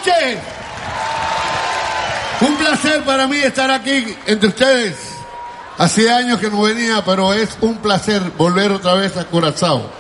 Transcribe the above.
noches. Un placer para mí estar aquí entre ustedes. Hacía años que no venía, pero es un placer volver otra vez a Curazao.